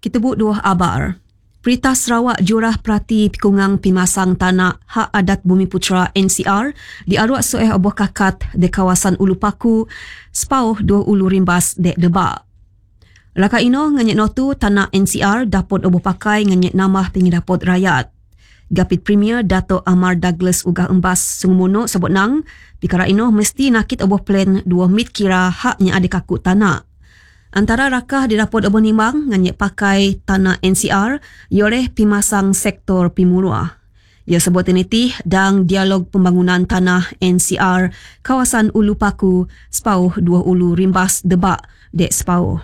Kita buat dua abar. Perintah Sarawak Jurah Perati Pikungang Pimasang Tanah Hak Adat Bumi Putera NCR diaruak soeh oboh kakat di kawasan Ulu Paku, sepauh 2 ulu rimbas dek Debak. Laka ino nganyet notu tanah NCR dapat oboh pakai nganyet nama pengidapot rakyat. Gapit Premier Dato' Amar Douglas Ugah Embas Sungmono sebut nang, perkara ino mesti nakit oboh plan 2 mit kira haknya ada kaku tanah. Antara rakah didapot oboh nimbang nganyet pakai tanah NCR oleh pimasang sektor Pimurua. Ia sebut initi dang dialog pembangunan tanah NCR kawasan Ulu Paku, sepauh 2 ulu rimbas Debak dek sepauh.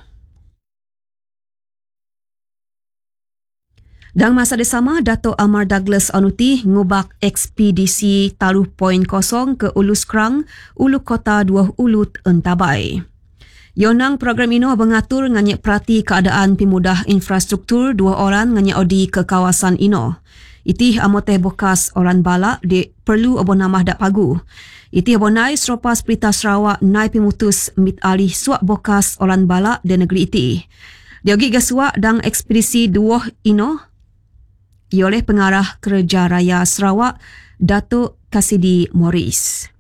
Dalam masa bersama, Dato' Amar Douglas Anuti ngubak ekspedisi taruh poin kosong ke Ulu Skrang, Ulu Kota 2 Ulu Entabai. Yonang program ini mengatur nganyek perhati keadaan pemudah infrastruktur 2 orang nganyek odi ke kawasan ino. Itih amoteh bokas orang balak di perlu oboh namah dak pagu. Itih oboh nai seropas Perintah Sarawak nai pemutus mit alih suak bokas orang balak di negeri itih. Dia ogi gasuak dang ekspedisi 2 ino oleh pengarah Kerja Raya Sarawak, Datuk Kasidi Morris.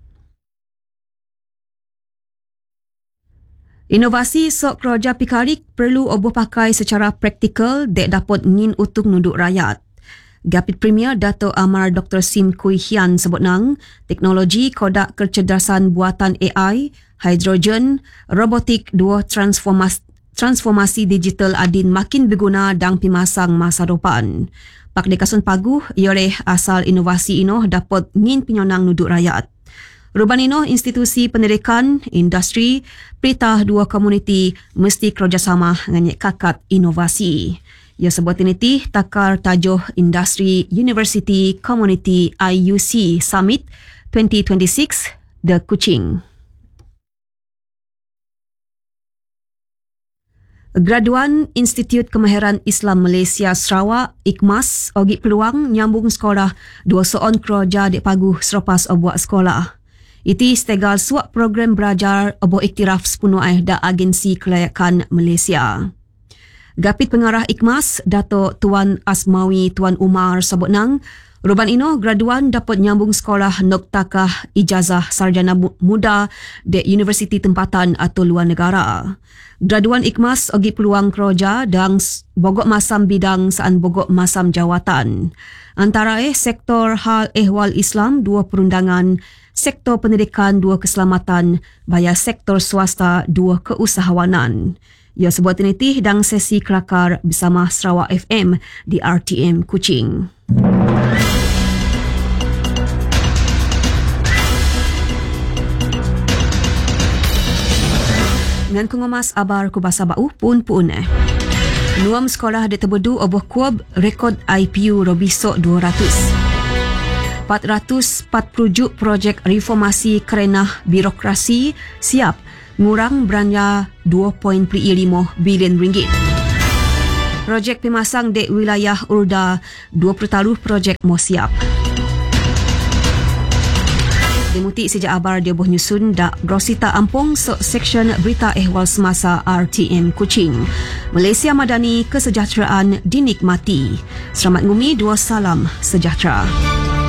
Inovasi sok keroja pikarik perlu oboh pakai secara praktikal dek dapat ngin utung nunduk rakyat. Gapit Premier Dato' Amar Dr. Sim Kui Hian sebut nang, teknologi kodak kecerdasan buatan AI, hidrogen, robotik, 2 transformasi digital adin makin berguna dang pimasang masa depan. Pak Dekasun Pagu, oleh asal inovasi ino dapat ngin penyonang nunduk rakyat. Ruban ino institusi pendidikan, industri, perintah 2 komuniti mesti kerjasama nganyek kakat inovasi. Ia sebut initi takar tajuh Industri University Community IUC Summit 2026 The Kuching. Graduan Institut Kemahiran Islam Malaysia Sarawak, IKMAS, ogi peluang nyambung sekolah 2 soon keroja dek pagu selepas obuak sekolah. Iti stegal suak program belajar oboh iktiraf sepenuh da Agensi Kelayakan Malaysia. Gapit pengarah IKMAS, Dato' Tuan Asmawi Tuan Umar sebut nang, ruban ino graduan dapat nyambung sekolah noktakah ijazah sarjana muda dek universiti tempatan atau luar negara. Graduan IKMAS ogi peluang keroja dang bogok masam bidang saan bogok masam jawatan. Antara sektor hal ehwal Islam 2 perundangan, sektor pendidikan 2 keselamatan, baya sektor swasta 2 keusahawanan. Ia sebut initi dang sesi kelakar bersama Sarawak FM di RTM Kuching. Dengan kungomas abar ku bahasa bau pun. Nuam sekolah di terbedu oboh kuab rekod IPU Robiso 200. 440 projek reformasi kerana birokrasi siap ngurang belanja 2.5 bilion ringgit. Projek pemasang di wilayah Urda 20 taruh projek mau siap. Demuti sejak abar dia boh nyusun dak Rosita Ampong seksyen berita ehwal semasa RTM Kuching. Malaysia Madani, kesejahteraan dinikmati. Selamat ngumi, 2 salam sejahtera.